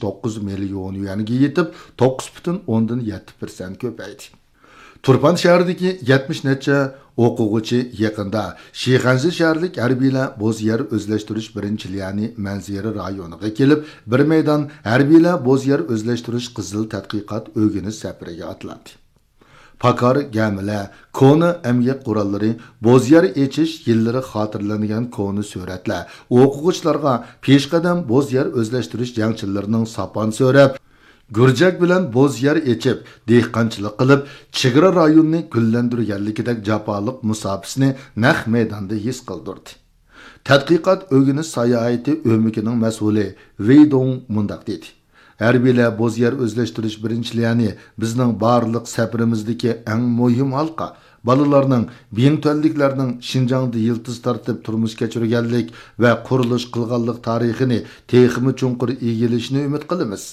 69 million yuanga yetib, 9,7% ko'paydi. Turpan shahridagi 70 necha o'quvchi yaqinda Shixanzi shaharlik harbiylar Bo'zyer o'zlashtirish birinchiliyani Manzira rayoniga kelib, bir maydon harbiylar Bo'zyer o'zlashtirish qizil tadqiqot o'g'inish safariga otlandi. Pakar gamilar, koni emgak qurollari, Bo'zyer echish yillari xotirlangan koni suratlar, o'quvchilarga peshqadam Bo'zyer o'zlashtirish jangchilarining sapon so'rab, Gurjak bilan Bo'zyer echib, dehqonchilik qilib, chegara rayonni gullantirganligidek jafoliq musofisini naq maydonda his qildirdi. Tadqiqot o'g'inish sayohati o'mikining mas'uli Veydong mundaq dedi. Harbiylar Bo'zyer o'zlashtirish birinchiliyani bizning barliq safarimizdagi eng muhim halqa. Balalarning, biyingtönliklarning Şinjangda yiltiz tartib turmush kechirganlik va qurilish qilganlik tarixini texmi chunqur egilishni umid qilamiz.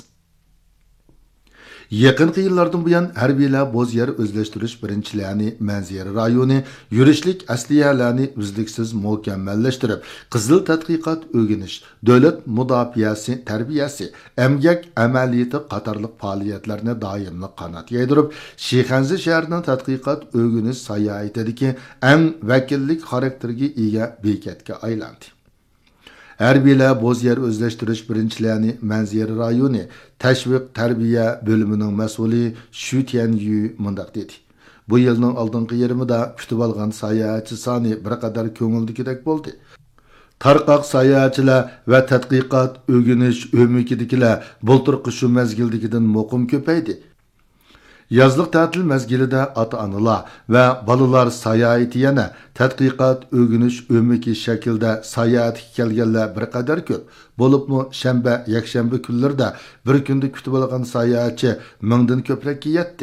Yaqinqi yillardan buyon harbiylar Bo'zyer o'zlashtirish birinchiliyani Manzira rayoni yurishlik asliyalarni uzluksiz mukammallashtirib, qizil tadqiqot o'g'inish, davlat mudofaasi, tarbiyasi, emgak amaliyati qatorliq faoliyatlarni doimli qanot yaydirib, Shixanzi shahrining tadqiqot o'g'inish sayohatidagi eng vakillik xarakterga ega bekatga aylandi. Harbiylar Bo'zyer o'zlashtirish birinchiliyani Manzira rayoni tashviq tarbiya bo'limining mas'uli Shu Tianyu mundaq dedi. Bu yilning oldingi yarmida kutib olgan sayohatchi soni bir qadar ko'ngildagidek bo'ldi. Tarqoq sayohatchilar va tadqiqot o'g'inish o'mikidagilar bulturqi shu mezgildagidan muqim ko'paydi. Yazlıq ta'til mezgilida ota-onalar va balalar sayohati yana tadqiqot o'g'inish o'miki shaklda sayohatga kelganlar bir qadar ko'p. Bo'libmi shanba, yakshanba kunlarda bir kunda kutib olgan sayohatchi mingdan ko'prakka yetdi.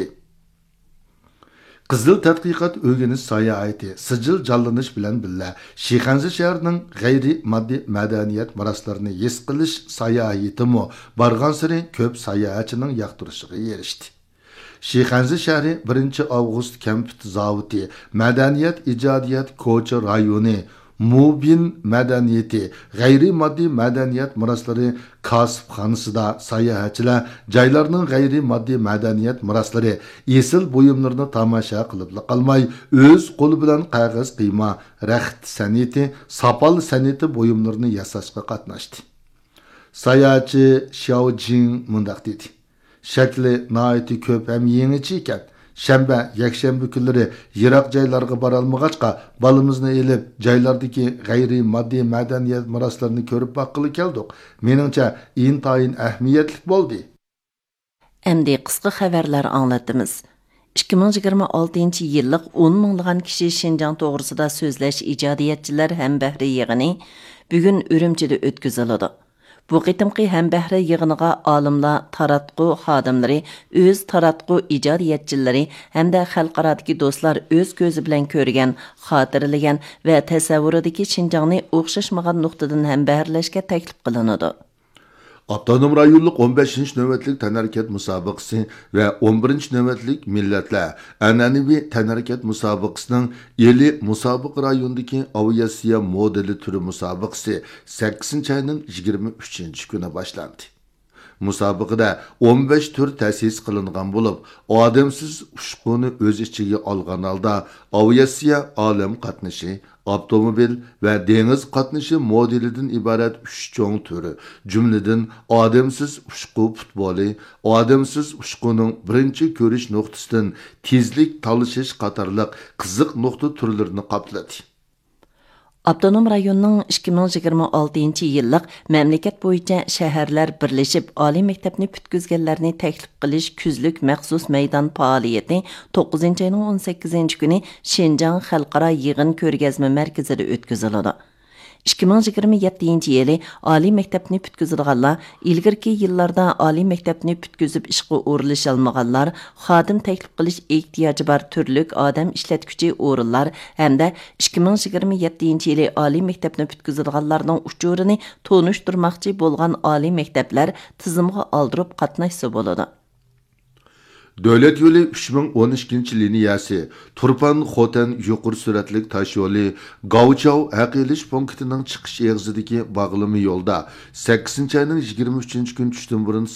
Qizil tadqiqot o'g'inish sayohati sijil jonlanish bilan billa Shixanzi shahrining g'ayri moddiy madaniyat meroslarini his qilish sayohatimi borgan sari ko'p sayohatchining yoqtirishiga erishdi. Shixanzi shahri 1 avgust Kempit zavodi, madaniyat ijodiyat ko'cha rayoni, Mubin madaniyati, g'ayri moddiy madaniyat meroslari kasbxonasida sayohatchilar joylarning g'ayri moddiy madaniyat meroslari esil buyumlarini tomosha qilib qolmay, o'z qo'li bilan qog'oz qiyma, raxt san'ati, sopol san'ati buyumlarini yasashga qatnashdi. Sayohatchi Xiao Jing mundaq dedi. Shakli naiti ko'p ham yengichi ekan. Shanba, yakshanba kunlari yiroq joylarga bora olmag'achqa, balimizni elib, joylardagi g'ayri moddiy madaniyat meroslarini ko'rib boqqili keldik. Meningcha, intayin ahamiyatli bo'ldi. Endi qisqa xabarlar anglatamiz. 2026 yillik 10 minglagan kishi Şinjang to'g'risida so'zlash ijodiyatchilar hambahri yig'ini bugun Urumchida o'tkaziladi. Bu qitimqi hambahri yig'iniga olimlar, taratqu xodimlari, o'z taratqu ijodiyatchilari hamda xalqarodagi do'stlar o'z ko'zi bilan ko'rgan, xotirlagan va tasavvuridagi Şinjangni o'xshashmagan nuqtadan hambaharlashga taklif qilinadi. Avtonom rayonluq 15. növbetlik tənərkət müsabiqəsi və 11. növbetlik millətlər ənənəvi tənərkət müsabiqəsinin eli müsabiq rayondakı aviasiya modeli türü müsabiqəsi 8. ayının 23. günü başlandı. Musobiqada 15 tür ta'sis qilingan bo'lib, odamsiz ushquni o'z ichiga olgan holda aviasiya olam qatnashi, avtomobil va dengiz qatnashi modelidan iborat 3 cho'ng turi, jumladan odamsiz ushqu futboli, odamsiz ushquning birinchi ko'rish nuqtasidan tezlik talashish qatorliq qiziq nuqta turlarini qopladi. Avtonom rayonning 2026 yillik mamlakat bo'yicha shaharlar birlashib oliy maktabni putkazganlarni taklif qilish kuzlik maxsus maydon faoliyati 9 ayning 18 kuni Şinjang xalqaro yig'in ko'rgazma markazida o'tkaziladi. 2027 yili oliy maktabni putkazilganlar, ilgirki yillarda oliy maktabni putkazib ishga o'rilish olmaganlar, xodim taklif qilish ehtiyoji bor turlik odam ishlatguchi o'rinlar hamda 2027 yili oliy maktabni putkazilganlarning uchurini tonishtirmoqchi bo'lgan oliy maktablar tizimga oldirib qatnashsa bo'ladi. Devlet yolu 3012 liniyasi, Turpan Xotan yuqur süratlik taş yolu, Gauchao aqilish punktining chiqish eg'izidagi bağlama yo'lda 8. ayning 23 kun tushdan burun